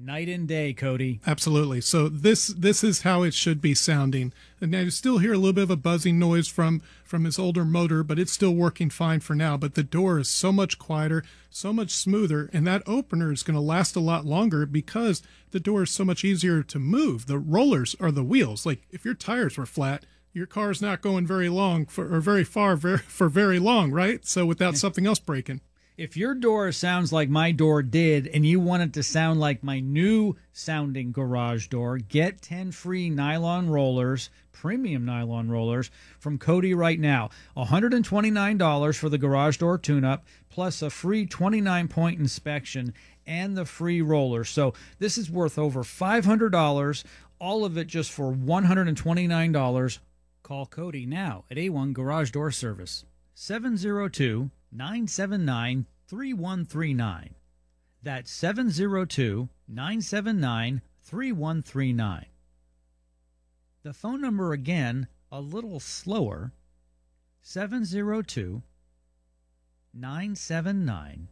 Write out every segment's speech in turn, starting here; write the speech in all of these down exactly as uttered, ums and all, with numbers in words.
Night and day, Cody. Absolutely. So this this is how it should be sounding. And I still hear a little bit of a buzzing noise from from his older motor, but it's still working fine for now. But the door is so much quieter, so much smoother, and that opener is going to last a lot longer because the door is so much easier to move. The rollers are the wheels. Like if your tires were flat, your car's not going very long for, or very far very, for very long, right? So without something else breaking. If your door sounds like my door did and you want it to sound like my new sounding garage door, get ten free nylon rollers, premium nylon rollers from Cody right now. one hundred twenty-nine dollars for the garage door tune-up plus a free twenty-nine point inspection and the free roller. So this is worth over five hundred dollars, all of it just for one hundred twenty-nine dollars. Call Cody now at A one Garage Door Service, seven oh two, nine seven nine, three one three nine. That's seven oh two, nine seven nine, three one three nine. The phone number again, a little slower, seven oh two, nine seven nine,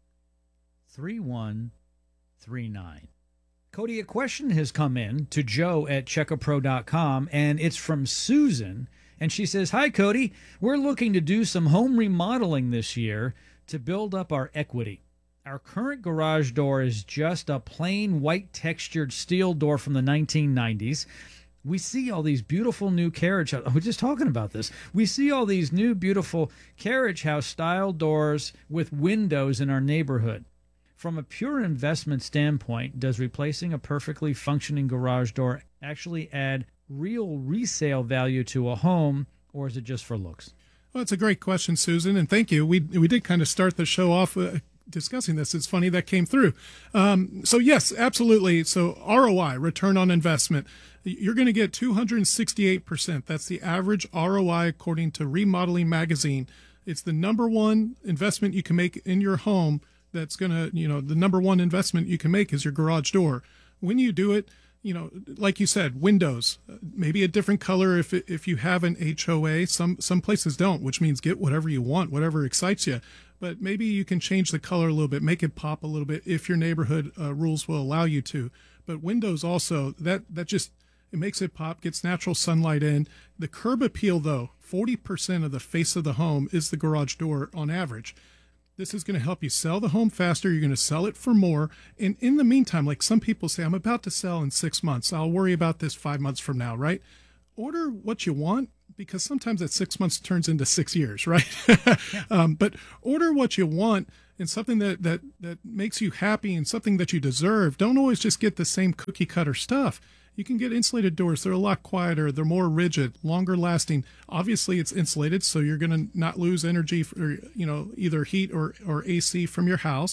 three one three nine. Cody, a question has come in to Joe at check a pro dot com, and it's from Susan. And she says, "Hi, Cody. We're looking to do some home remodeling this year to build up our equity. Our current garage door is just a plain white textured steel door from the nineteen nineties. We see all these beautiful new carriage house. We're just talking about this. We see all these new beautiful carriage house style doors with windows in our neighborhood. From a pure investment standpoint, does replacing a perfectly functioning garage door actually add real resale value to a home, or is it just for looks?" Well, it's a great question, Susan, and thank you. We we did kind of start the show off uh, discussing this. It's funny that came through. Um, so yes, absolutely. So R O I, return on investment, you're going to get two hundred sixty-eight percent. That's the average R O I according to Remodeling Magazine. It's the number one investment you can make in your home. That's going to, you know, the number one investment you can make is your garage door. When you do it, you know, like you said, windows, maybe a different color if if you have an H O A. Some some places don't, which means get whatever you want, whatever excites you. But maybe you can change the color a little bit, make it pop a little bit if your neighborhood uh, rules will allow you to. But windows also, that that just, it makes it pop, gets natural sunlight in. The curb appeal, though, forty percent of the face of the home is the garage door on average. This is going to help you sell the home faster. You're going to sell it for more. And in the meantime, like some people say, I'm about to sell in six months. I'll worry about this five months from now, right? Order what you want, because sometimes that six months turns into six years, right? Yeah. um, but order what you want and something that, that, that makes you happy and something that you deserve. Don't always just get the same cookie cutter stuff. You can get insulated doors. They're a lot quieter. They're more rigid, longer lasting. Obviously, it's insulated, so you're going to not lose energy for, you know, either heat or, or A C from your house.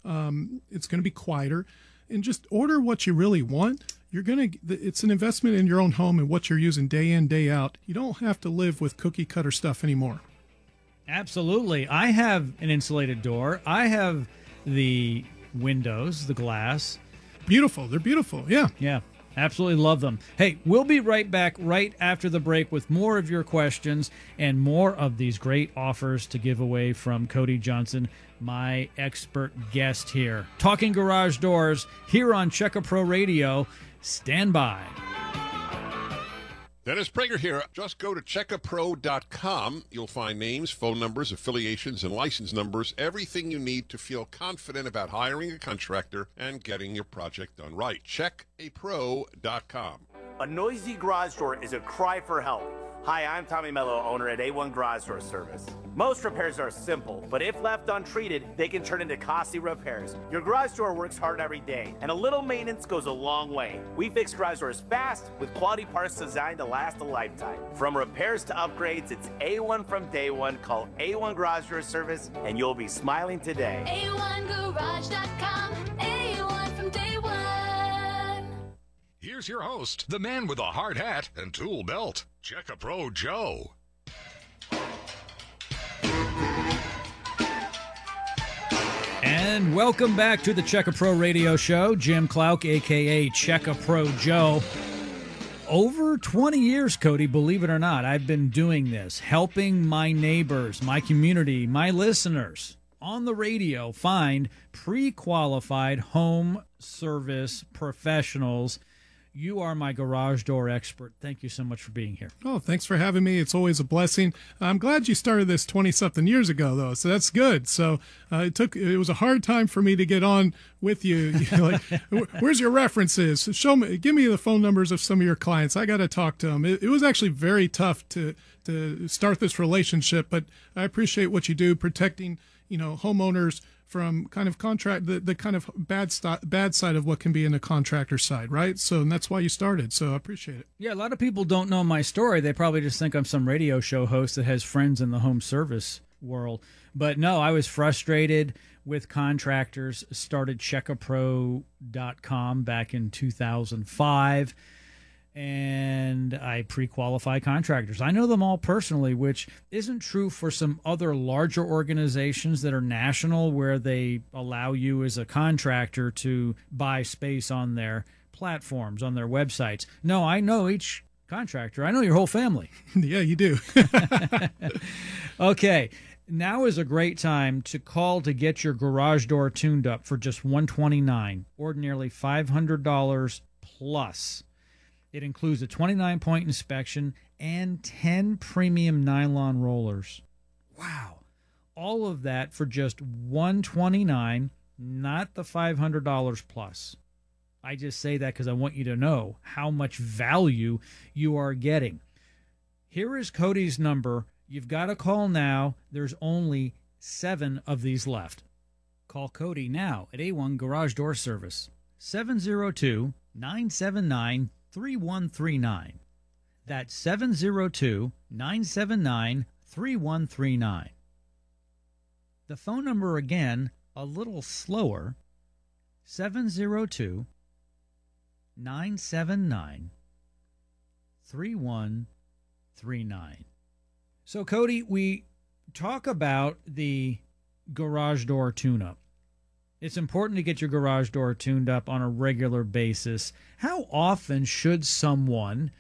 Um, it's going to be quieter. And just order what you really want. You're going to, it's an investment in your own home and what you're using day in, day out. You don't have to live with cookie cutter stuff anymore. Absolutely. I have an insulated door. I have the windows, the glass. Beautiful. They're beautiful. Yeah. Yeah. Absolutely love them. Hey, we'll be right back right after the break with more of your questions and more of these great offers to give away from Cody Johnson, my expert guest here. Talking garage doors here on Check a Pro Radio. Stand by. Dennis Prager here. Just go to check a pro dot com. You'll find names, phone numbers, affiliations, and license numbers, everything you need to feel confident about hiring a contractor and getting your project done right. check a pro dot com. A noisy garage door is a cry for help. Hi, I'm Tommy Mello, owner at A one Garage Door Service. Most repairs are simple, but if left untreated, they can turn into costly repairs. Your garage door works hard every day, and a little maintenance goes a long way. We fix garage doors fast with quality parts designed to last a lifetime. From repairs to upgrades, it's A one from day one. Call A one Garage Door Service, and you'll be smiling today. A one garage dot com, A one from day one. Here's your host, the man with a hard hat and tool belt, Check a Pro Joe. And welcome back to the Check a Pro Radio Show. Jim Clouk, a k a. Check a Pro Joe. Over twenty years, Cody, believe it or not, I've been doing this, helping my neighbors, my community, my listeners on the radio find pre-qualified home service professionals. You are my garage door expert. Thank you so much for being here. Oh, thanks for having me. It's always a blessing. I'm glad you started this twenty something years ago, though. So that's good. So uh, it took, it was a hard time for me to get on with you. You know, like, where's your references? Show me, give me the phone numbers of some of your clients. I got to talk to them. It, it was actually very tough to, to start this relationship, but I appreciate what you do protecting, you know, homeowners from kind of contract, the, the kind of bad st- bad side of what can be in the contractor side, right? So, and that's why you started. So I appreciate it. Yeah, a lot of people don't know my story. They probably just think I'm some radio show host that has friends in the home service world. But no, I was frustrated with contractors, started check a pro dot com back in two thousand five. And I pre-qualify contractors. I know them all personally, which isn't true for some other larger organizations that are national where they allow you as a contractor to buy space on their platforms, on their websites. No, I know each contractor. I know your whole family. Yeah, you do. Okay. Now is a great time to call to get your garage door tuned up for just one hundred twenty-nine dollars, ordinarily five hundred dollars plus. It includes a twenty-nine point inspection and ten premium nylon rollers. Wow. All of that for just one hundred twenty-nine dollars, not the five hundred dollars plus. I just say that because I want you to know how much value you are getting. Here is Cody's number. You've got to call now. There's only seven of these left. Call Cody now at A one Garage Door Service, seven oh two, nine seven nine, three one three nine. That's seven oh two, nine seven nine, three one three nine. The phone number again, a little slower, seven oh two, nine seven nine, three one three nine. So, Cody, we talk about the garage door tune-up. It's important to get your garage door tuned up on a regular basis. How often should someone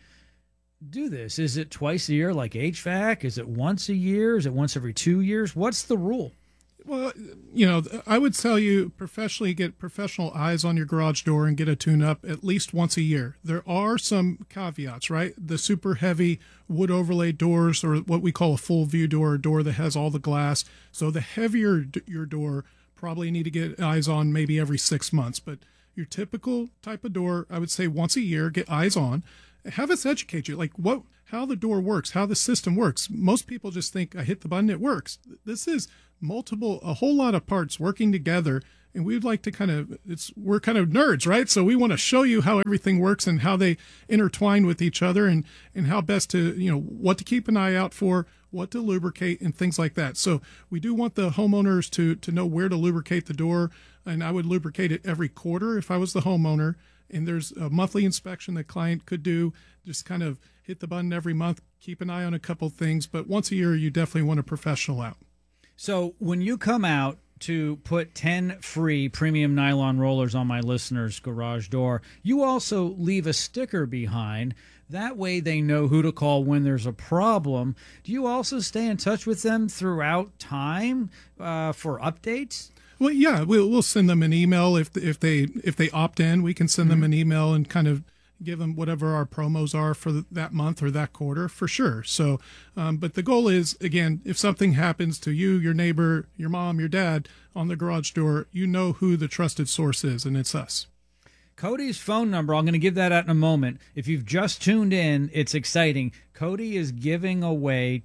do this? Is it twice a year like H V A C? Is it once a year? Is it once every two years? What's the rule? Well, you know, I would tell you professionally get professional eyes on your garage door and get a tune-up at least once a year. There are some caveats, right? The super heavy wood overlay doors, or what we call a full view door, a door that has all the glass. So the heavier d- your door, probably need to get eyes on maybe every six months. But your typical type of door, I would say once a year, get eyes on. Have us educate you, like what, how the door works, how the system works. Most people just think I hit the button, it works. This is multiple, a whole lot of parts working together. And we'd like to kind of, it's, we're kind of nerds, right? So we want to show you how everything works and how they intertwine with each other, and, and how best to, you know, what to keep an eye out for, what to lubricate, and things like that. So we do want the homeowners to, to know where to lubricate the door. And I would lubricate it every quarter if I was the homeowner. And there's a monthly inspection the client could do, just kind of hit the button every month, keep an eye on a couple things. But once a year, you definitely want a professional out. So when you come out to put ten free premium nylon rollers on my listener's garage door, you also leave a sticker behind. That way they know who to call when there's a problem. Do you also stay in touch with them throughout time uh, for updates? Well, yeah, we'll we'll send them an email if if they if they opt in. We can send them an email and kind of give them whatever our promos are for that month or that quarter, for sure. So, um, but the goal is, again, if something happens to you, your neighbor, your mom, your dad on the garage door, you know who the trusted source is, and it's us. Cody's phone number, I'm going to give that out in a moment. If you've just tuned in, it's exciting. Cody is giving away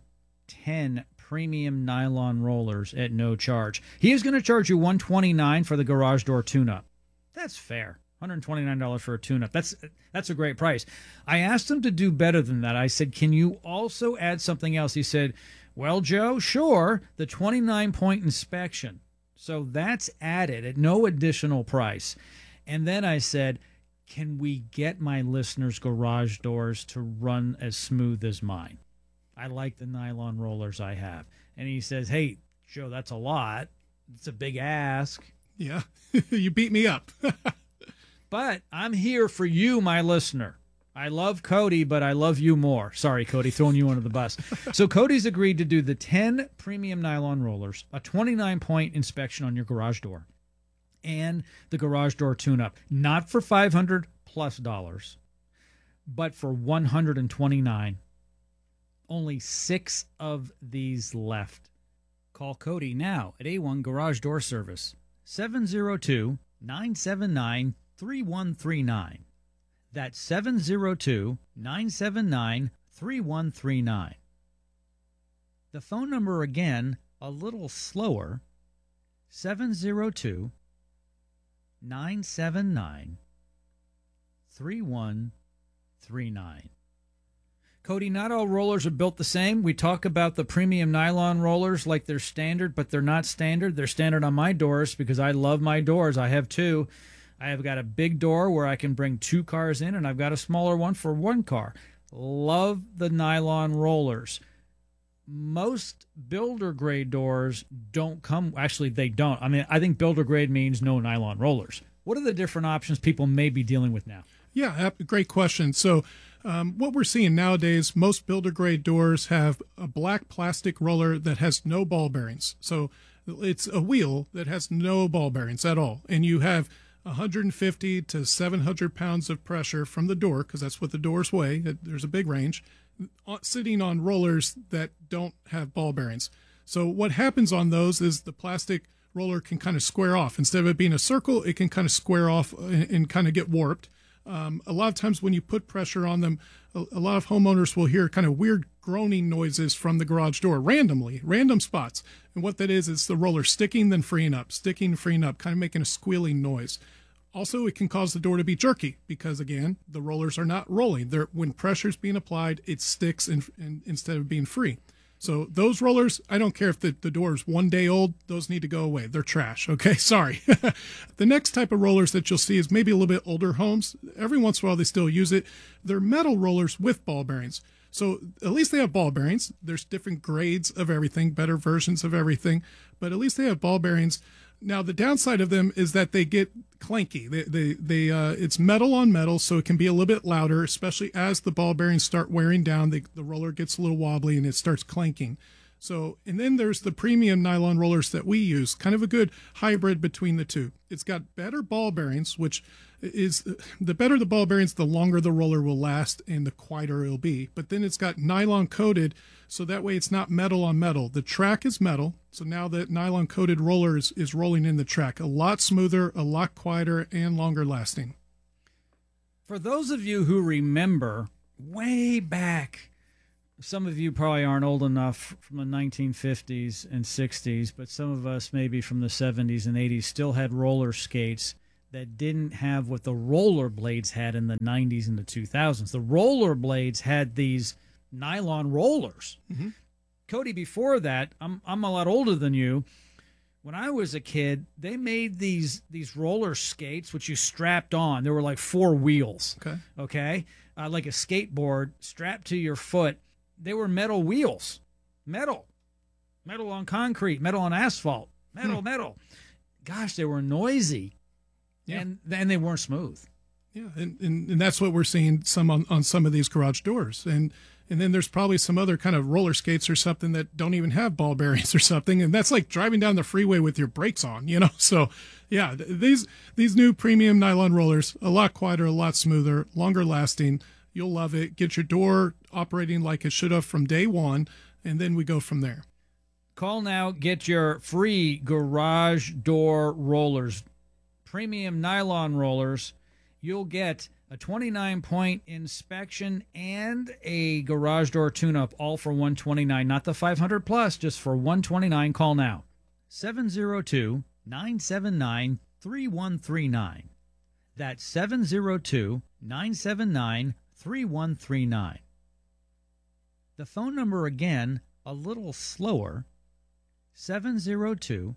ten premium nylon rollers at no charge. He is going to charge you one hundred twenty-nine dollars for the garage door tune-up. That's fair. one hundred twenty-nine dollars for a tune-up. That's that's a great price. I asked him to do better than that. I said, can you also add something else? He said, well, Joe, sure, the twenty-nine point inspection. So that's added at no additional price. And then I said, can we get my listeners' garage doors to run as smooth as mine? I like the nylon rollers I have. And he says, hey, Joe, that's a lot. It's a big ask. Yeah, you beat me up. But I'm here for you, my listener. I love Cody, but I love you more. Sorry, Cody, throwing you under the bus. So Cody's agreed to do the ten premium nylon rollers, a twenty-nine point inspection on your garage door, and the garage door tune-up. Not for five hundred plus dollars, but for one hundred twenty-nine. Only six of these left. Call Cody now at A one Garage Door Service, seven oh two, nine seven nine, three one three nine. That's seven oh two, nine seven nine, three one three nine. The phone number again, a little slower, seven oh two, nine seven nine, three one three nine. Cody, not all rollers are built the same. We talk about the premium nylon rollers like they're standard, but they're not standard. They're standard on my doors because I love my doors. I have two. I have got a big door where I can bring two cars in, and I've got a smaller one for one car. Love the nylon rollers. Most builder grade doors don't come, actually they don't. I mean, I think builder grade means no nylon rollers. What are the different options people may be dealing with now? Yeah, great question. So um, what we're seeing nowadays, most builder grade doors have a black plastic roller that has no ball bearings. So it's a wheel that has no ball bearings at all. And you have one hundred fifty to seven hundred pounds of pressure from the door, because that's what the doors weigh. There's a big range, sitting on rollers that don't have ball bearings. So what happens on those is the plastic roller can kind of square off. Instead of it being a circle, it can kind of square off and, and kind of get warped. Um, a lot of times when you put pressure on them, a, a lot of homeowners will hear kind of weird groaning noises from the garage door randomly, random spots. And what that is, is the roller sticking, then freeing up, sticking, freeing up, kind of making a squealing noise. Also, it can cause the door to be jerky because, again, the rollers are not rolling. They're, when pressure is being applied, it sticks in, in, instead of being free. So those rollers, I don't care if the, the door is one day old, those need to go away. They're trash. Okay, sorry. The next type of rollers that you'll see is maybe a little bit older homes. Every once in a while they still use it. They're metal rollers with ball bearings. So at least they have ball bearings. There's different grades of everything, better versions of everything, but at least they have ball bearings. Now, the downside of them is that they get clanky. They, they, they, uh, it's metal on metal, so it can be a little bit louder, especially as the ball bearings start wearing down. The, the roller gets a little wobbly and it starts clanking. So, and then there's the premium nylon rollers that we use, kind of a good hybrid between the two. It's got better ball bearings, which is the better the ball bearings, the longer the roller will last and the quieter it'll be. But then it's got nylon coated, so that way it's not metal on metal. The track is metal, so now that nylon coated roller is, is rolling in the track. A lot smoother, a lot quieter, and longer lasting. For those of you who remember way back, some of you probably aren't old enough from the nineteen fifties and sixties, but some of us maybe from the seventies and eighties still had roller skates that didn't have what the roller blades had in the nineties and the two thousands. The roller blades had these nylon rollers. Mm-hmm. Cody, before that, I'm I'm a lot older than you. When I was a kid, they made these these roller skates which you strapped on. There were like four wheels. Okay. Okay, uh, like a skateboard strapped to your foot. They were metal wheels, metal, metal on concrete, metal on asphalt, metal, hmm. metal. Gosh, they were noisy, yeah. and then they weren't smooth. Yeah, and, and, and that's what we're seeing some on, on some of these garage doors. And and then there's probably some other kind of roller skates or something that don't even have ball bearings or something. And that's like driving down the freeway with your brakes on, you know? So, yeah, these these new premium nylon rollers, a lot quieter, a lot smoother, longer lasting. You'll love it. Get your door operating like it should have from day one, and then we go from there. Call now. Get your free garage door rollers, premium nylon rollers. You'll get a twenty-nine point inspection and a garage door tune-up, all for one hundred twenty-nine dollars. Not the five hundred plus, just for one hundred twenty-nine dollars. Call now. seven oh two, nine seven nine, three one three nine. That's seven oh two, nine seven nine, three one three nine. The phone number again, a little slower, seven oh two,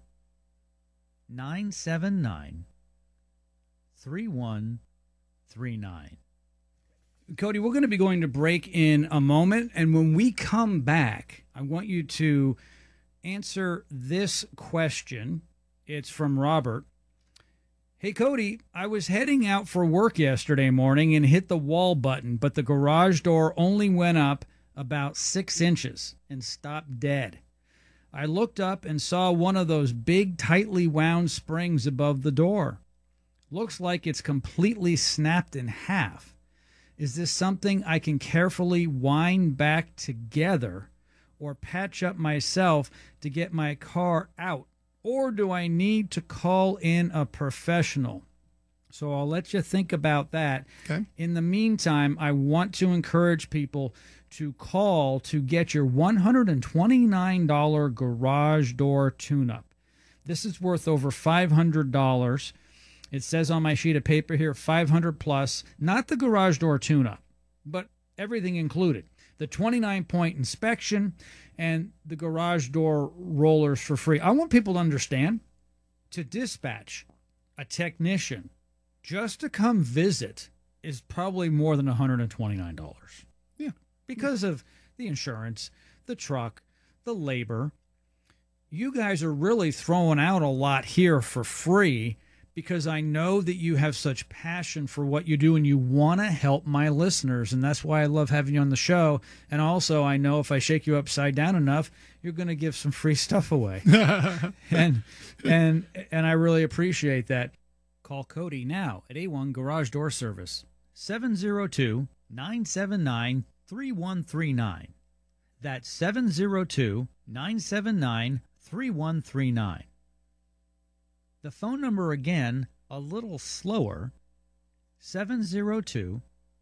nine seven nine, three one three nine. Cody, we're going to be going to break in a moment, and when we come back, I want you to answer this question. It's from Robert. Hey, Cody, I was heading out for work yesterday morning and hit the wall button, but the garage door only went up about six inches and stopped dead. I looked up and saw one of those big, tightly wound springs above the door. Looks like it's completely snapped in half. Is this something I can carefully wind back together or patch up myself to get my car out? Or do I need to call in a professional? So I'll let you think about that. Okay. In the meantime, I want to encourage people to call to get your one hundred twenty-nine dollars garage door tune-up. This is worth over five hundred dollars. It says on my sheet of paper here, five hundred plus, not the garage door tune-up, but everything included. The twenty-nine point inspection and the garage door rollers for free. I want people to understand, to dispatch a technician just to come visit is probably more than one hundred twenty-nine dollars. Yeah. Because of the insurance, the truck, the labor. You guys are really throwing out a lot here for free because I know that you have such passion for what you do and you want to help my listeners. And that's why I love having you on the show. And also, I know if I shake you upside down enough, you're going to give some free stuff away. and and and I really appreciate that. Call Cody now at A one Garage Door Service, seven oh two, nine seven nine, three one three nine. That's seven oh two, nine seven nine, three one three nine. The phone number again, a little slower, seven oh two,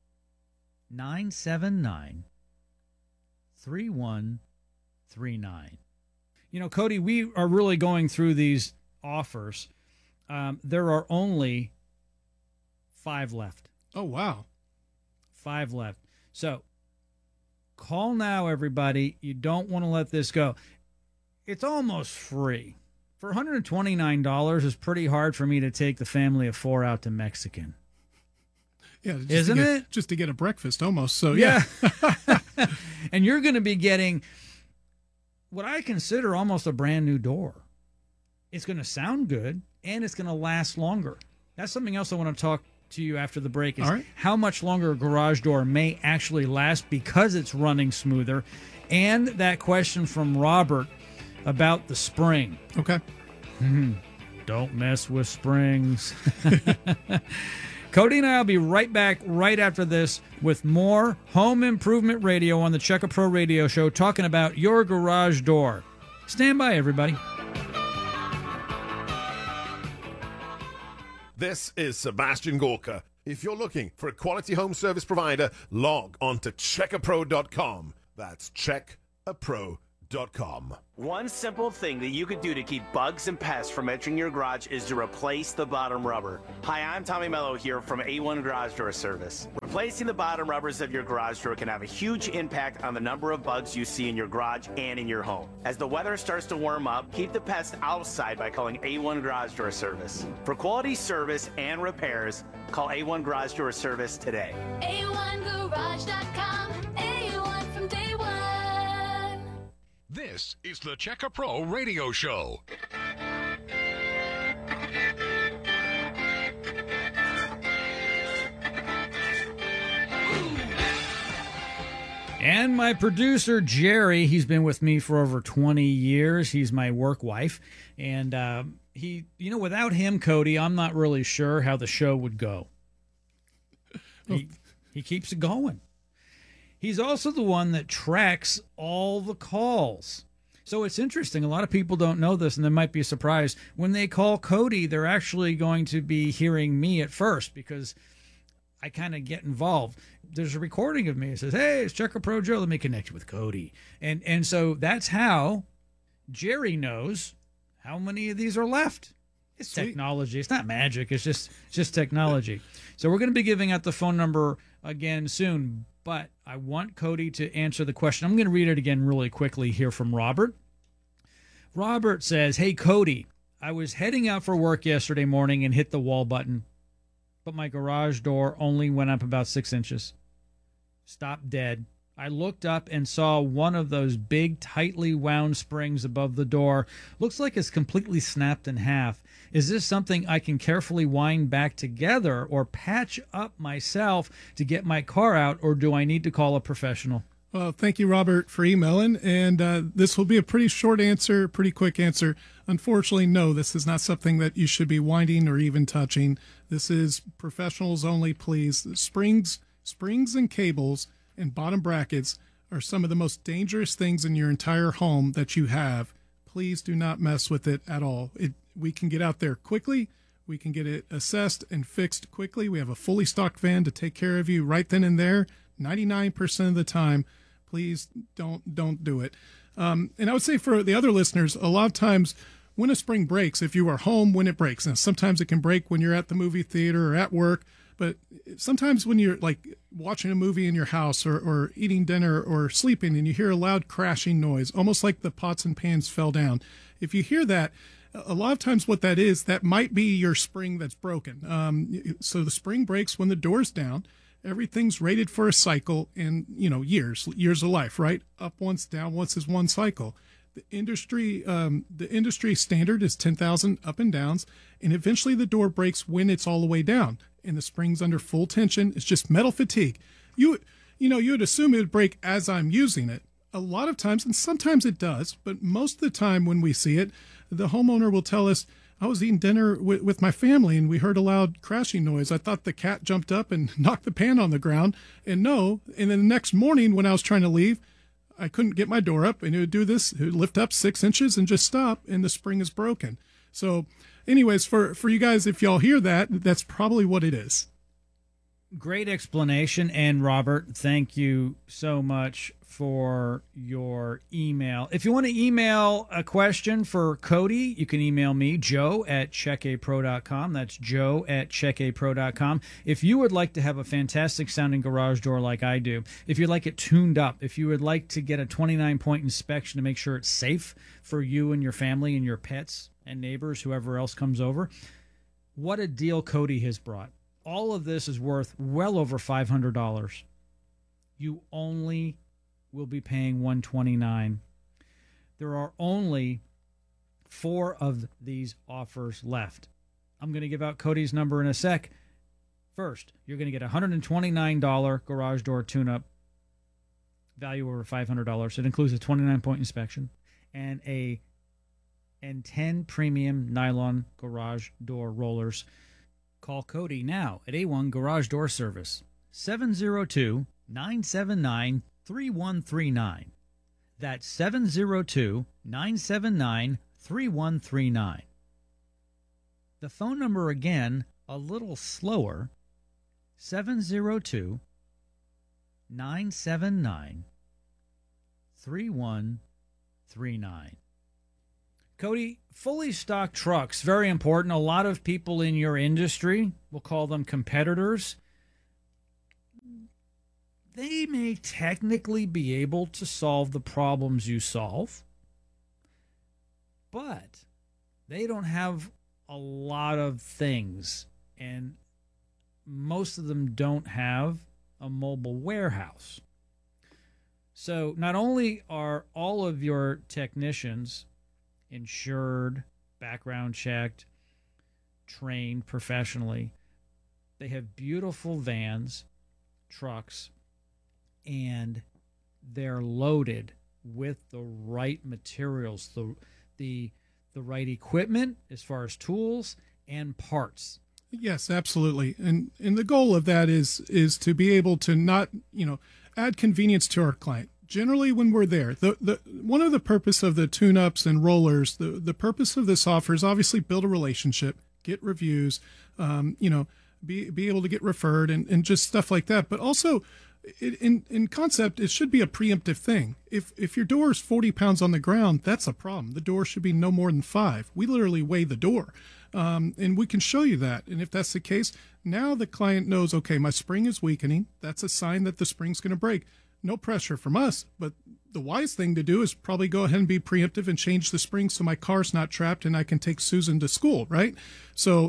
nine seven nine, three one three nine. You know, Cody, we are really going through these offers. Um, there are only five left. Oh, wow. Five left. So call now, everybody. You don't want to let this go. It's almost free. For one hundred twenty-nine dollars, it's pretty hard for me to take the family of four out to Mexican. Yeah, just Isn't to get, it? Just to get a breakfast almost. So, yeah. Yeah. And you're going to be getting what I consider almost a brand new door. It's going to sound good, and it's going to last longer. That's something else I want to talk to you after the break is All right. how much longer a garage door may actually last because it's running smoother. And that question from Robert about the spring. Okay. Don't mess with springs. Cody and I will be right back right after this with more Home Improvement Radio on the Checka Pro Radio Show, talking about your garage door. Stand by, everybody. This is Sebastian Gorka. If you're looking for a quality home service provider, log on to check a pro dot com. That's check a pro dot com. One simple thing that you could do to keep bugs and pests from entering your garage is to replace the bottom rubber. Hi, I'm Tommy Mello here from A one Garage Door Service. Replacing the bottom rubbers of your garage door can have a huge impact on the number of bugs you see in your garage and in your home. As the weather starts to warm up, keep the pests outside by calling A one Garage Door Service. For quality service and repairs, call A one Garage Door Service today. A one garage dot com. A one from day one. This is the Checka Pro Radio Show. And my producer, Jerry, he's been with me for over twenty years. He's my work wife. And uh, he, you know, without him, Cody, I'm not really sure how the show would go. He, he keeps it going. He's also the one that tracks all the calls. So it's interesting. A lot of people don't know this, and they might be surprised. When they call Cody, they're actually going to be hearing me at first because I kind of get involved. There's a recording of me. It says, hey, it's Checka Pro Joe. Let me connect you with Cody. And, and so that's how Jerry knows how many of these are left. It's Sweet. Technology. It's not magic. It's just, it's just technology. So we're going to be giving out the phone number again soon. But I want Cody to answer the question. I'm going to read it again really quickly here from Robert. Robert says, hey, Cody, I was heading out for work yesterday morning and hit the wall button, but my garage door only went up about six inches. Stopped dead. I looked up and saw one of those big, tightly wound springs above the door. Looks like it's completely snapped in half. Is this something I can carefully wind back together or patch up myself to get my car out, or do I need to call a professional? Well, thank you, Robert, for emailing. And uh, this will be a pretty short answer, pretty quick answer. Unfortunately, no, this is not something that you should be winding or even touching. This is professionals only, please. Springs, springs and cables and bottom brackets are some of the most dangerous things in your entire home that you have. Please do not mess with it at all. It, we can get out there quickly. We can get it assessed and fixed quickly. We have a fully stocked van to take care of you right then and there, ninety-nine percent of the time. Please don't don't do it. Um, and I would say for the other listeners, a lot of times when a spring breaks, if you are home when it breaks, now sometimes it can break when you're at the movie theater or at work, but sometimes when you're like watching a movie in your house or, or eating dinner or sleeping and you hear a loud crashing noise, almost like the pots and pans fell down. If you hear that, a lot of times what that is, that might be your spring that's broken. Um, so the spring breaks when the door's down. Everything's rated for a cycle in, you know, years, years of life, right? Up once, down once is one cycle. The industry, um, the industry standard is ten thousand up and downs, and eventually the door breaks when it's all the way down, and the spring's under full tension. It's just metal fatigue. You, you know, you would assume it would break as I'm using it. A lot of times, and sometimes it does, but most of the time when we see it, the homeowner will tell us, I was eating dinner with, with my family and we heard a loud crashing noise. I thought the cat jumped up and knocked the pan on the ground. And no, and then the next morning when I was trying to leave, I couldn't get my door up, and it would do this, it would lift up six inches and just stop, and the spring is broken. So anyways, for, for you guys, if y'all hear that, that's probably what it is. Great explanation. And Robert, thank you so much for your email. If you want to email a question for Cody, you can email me, joe at check a pro dot com. That's joe at check a pro dot com. If you would like to have a fantastic sounding garage door like I do, if you'd like it tuned up, if you would like to get a twenty-nine point inspection to make sure it's safe for you and your family and your pets and neighbors, whoever else comes over, what a deal Cody has brought. All of this is worth well over five hundred dollars. You only will be paying one hundred twenty-nine dollars. There are only four of these offers left. I'm going to give out Cody's number in a sec. First, you're going to get a one hundred twenty-nine dollars garage door tune-up, value over five hundred dollars. It includes a twenty-nine point inspection and a and ten premium nylon garage door rollers. Call Cody now at A one Garage Door Service, seven oh two, nine seven nine, three one three nine. That's seven oh two, nine seven nine, three one three nine. The phone number again, a little slower, seven oh two, nine seven nine, three one three nine. Cody, fully stocked trucks, very important. A lot of people in your industry, we'll call them competitors, they may technically be able to solve the problems you solve, but they don't have a lot of things, and most of them don't have a mobile warehouse. So not only are all of your technicians insured, background checked, trained professionally, they have beautiful vans, trucks, and they're loaded with the right materials, the the the right equipment as far as tools and parts. Yes, absolutely. And and the goal of that is is to be able to not, you know, add convenience to our client. Generally, when we're there, the, the one of the purpose of the tune-ups and rollers, the, the purpose of this offer is obviously build a relationship, get reviews, um, you know, be be able to get referred and, and just stuff like that. But also, it, in in concept, it should be a preemptive thing. If if your door is forty pounds on the ground, that's a problem. The door should be no more than five. We literally weigh the door, um, and we can show you that. And if that's the case, now the client knows, okay, my spring is weakening. That's a sign that the spring's going to break. No pressure from us, but the wise thing to do is probably go ahead and be preemptive and change the spring so my car's not trapped and I can take Susan to school, right? So,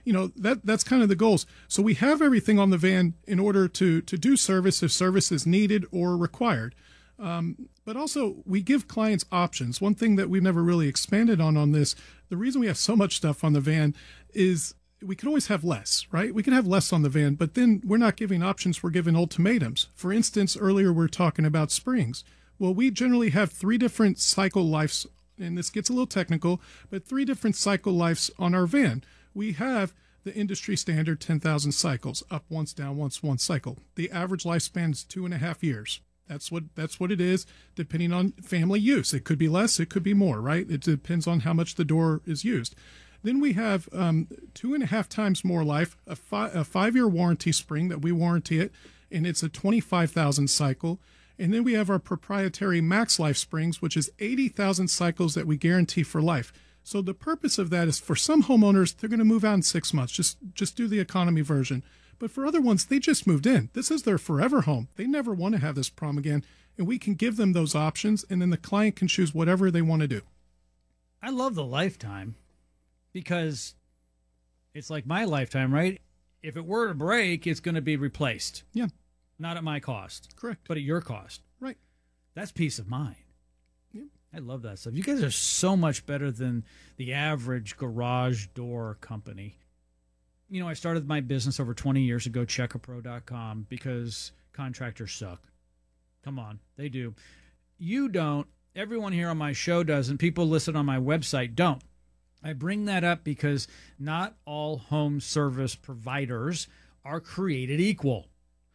you know, that that's kind of the goals. So we have everything on the van in order to to do service if service is needed or required. Um, but also we give clients options. One thing that we've never really expanded on on this, the reason we have so much stuff on the van is we could always have less, right? We can have less on the van, but then we're not giving options, we're giving ultimatums. For instance, earlier we we're talking about springs. Well, we generally have three different cycle lives, and this gets a little technical, but three different cycle lives on our van. We have the industry standard ten thousand cycles, up once, down once, one cycle. The average lifespan is two and a half years. That's what that's what it is, depending on family use. It could be less, it could be more, right? It depends on how much the door is used. Then we have um, two and a half times more life, a, fi- a five-year warranty spring that we warranty it, and it's a twenty-five thousand cycle. And then we have our proprietary Max Life springs, which is eighty thousand cycles that we guarantee for life. So the purpose of that is for some homeowners, they're going to move out in six months. Just, just do the economy version. But for other ones, they just moved in. This is their forever home. They never want to have this problem again. And we can give them those options, and then the client can choose whatever they want to do. I love the lifetime because it's like my lifetime, right? If it were to break, it's going to be replaced. Yeah. Not at my cost. Correct. But at your cost. Right. That's peace of mind. Yeah. I love that stuff. You guys are so much better than the average garage door company. You know, I started my business over twenty years ago, check a pro dot com, because contractors suck. Come on, they do. You don't. Everyone here on my show doesn't. People listed on my website don't. I bring that up because not all home service providers are created equal.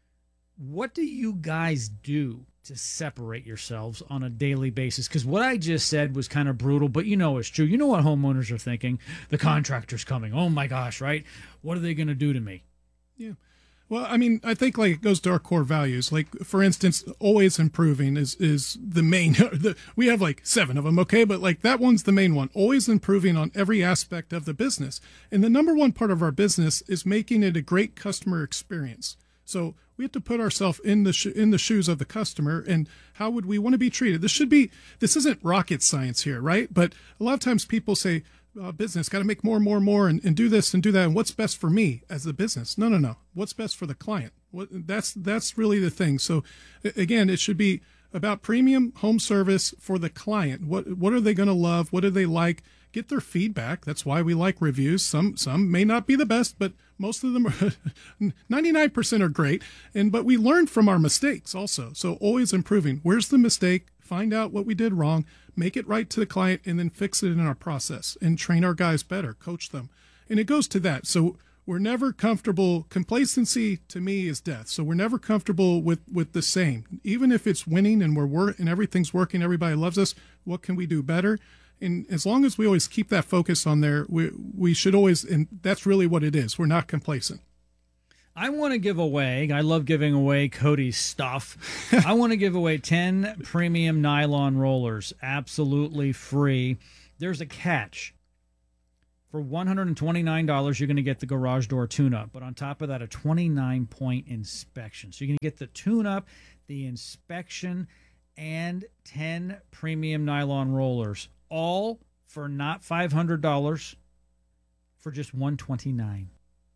What do you guys do to separate yourselves on a daily basis? Because what I just said was kind of brutal, but you know it's true. You know what homeowners are thinking. The contractor's coming. Oh, my gosh, right? What are they going to do to me? Yeah. Well, I mean, I think like it goes to our core values. Like, for instance, always improving is is the main. The, we have like seven of them, okay? But like that one's the main one. Always improving on every aspect of the business. And the number one part of our business is making it a great customer experience. So we have to put ourselves in the sh- in the shoes of the customer, and how would we want to be treated? This should be. This isn't rocket science here, right? But a lot of times people say, Uh, business got to make more and more and more and, and do this and do that, and what's best for me as a business? No, no, no. What's best for the client? What that's that's really the thing. So again, it should be about premium home service for the client. What what are they going to love? What do they like? Get their feedback. That's why we like reviews. Some some may not be the best, but most of them are ninety-nine percent are great. And but we learn from our mistakes also. So always improving. Where's the mistake? Find out what we did wrong, make it right to the client, and then fix it in our process and train our guys better, coach them. And it goes to that. So we're never comfortable. Complacency to me is death. So we're never comfortable with, with the same. Even if it's winning and we're wor- and everything's working, everybody loves us, what can we do better? And as long as we always keep that focus on there, we we should always, and that's really what it is. We're not complacent. I want to give away, I love giving away Cody's stuff. I want to give away ten premium nylon rollers, absolutely free. There's a catch. For one hundred twenty-nine dollars, you're going to get the garage door tune-up. But on top of that, a twenty-nine point inspection. So you're going to get the tune-up, the inspection, and ten premium nylon rollers. All for not five hundred dollars, for just one hundred twenty-nine dollars.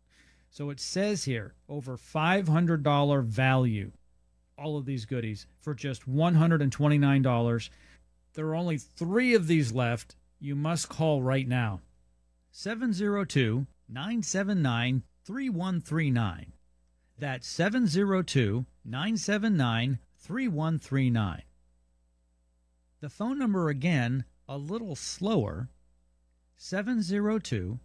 So it says here, over five hundred dollars value, all of these goodies, for just one hundred twenty-nine dollars. There are only three of these left. You must call right now. seven oh two, nine seven nine, three one three nine. That's seven oh two, nine seven nine, three one three nine. The phone number again, a little slower, seven oh two,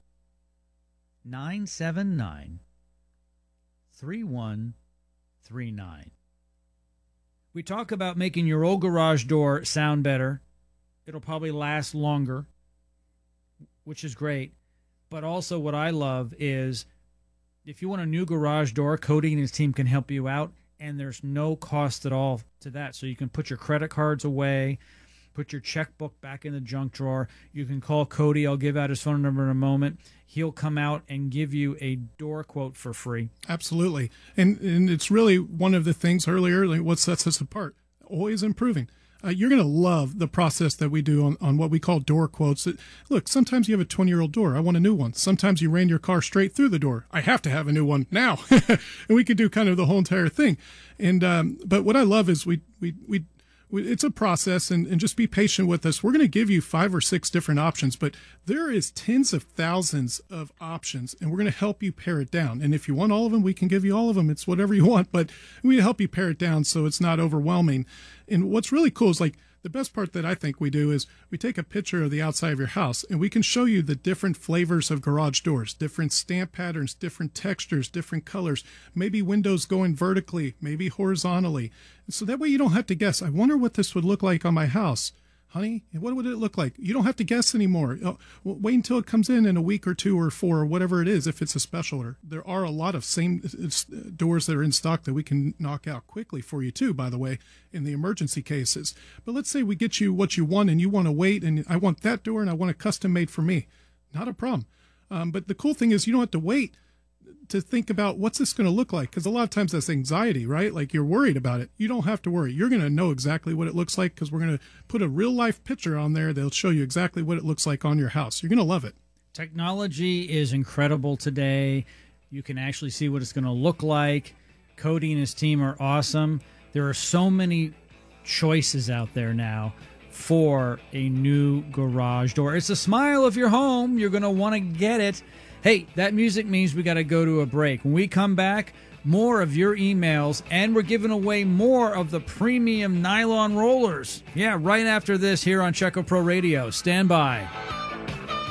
nine seven nine, three one three nine. We talk about making your old garage door sound better. It'll probably last longer, which is great. But also what I love is if you want a new garage door, Cody and his team can help you out, and there's no cost at all to that. So you can put your credit cards away, put your checkbook back in the junk drawer. You can call Cody. I'll give out his phone number in a moment. He'll come out and give you a door quote for free. Absolutely. And and it's really one of the things earlier, like what sets us apart. Always improving. Uh, you're going to love the process that we do on, on what we call door quotes. It, look, sometimes you have a twenty-year-old door. I want a new one. Sometimes you ran your car straight through the door. I have to have a new one now. And we could do kind of the whole entire thing. And um, but what I love is we we we. It's a process, and, and just be patient with us. We're going to give you five or six different options, but there is tens of thousands of options, and we're going to help you pare it down. And if you want all of them, we can give you all of them. It's whatever you want, but we help you pare it down so it's not overwhelming. And what's really cool is, like, the best part that I think we do is we take a picture of the outside of your house, and we can show you the different flavors of garage doors, different stamp patterns, different textures, different colors, maybe windows going vertically, maybe horizontally. So that way you don't have to guess, I wonder what this would look like on my house. Honey, what would it look like? You don't have to guess anymore. Oh, well, wait until it comes in in a week or two or four or whatever it is, if it's a special order. There are a lot of same doors that are in stock that we can knock out quickly for you too, by the way, in the emergency cases. But let's say we get you what you want and you want to wait, and I want that door and I want it custom made for me. Not a problem. Um, but the cool thing is you don't have to wait to think about what's this going to look like, because a lot of times that's anxiety, right? Like, you're worried about it. You don't have to worry. You're going to know exactly what it looks like, because we're going to put a real life picture on there that'll show you exactly what it looks like on your house. You're going to love it. Technology is incredible today. You can actually see what it's going to look like. Cody and his team are awesome. There are so many choices out there now for a new garage door. It's the smile of your home. You're going to want to get it. Hey, that music means we got to go to a break. When we come back, more of your emails, and we're giving away more of the premium nylon rollers. Yeah, right after this here on Checo Pro Radio. Stand by.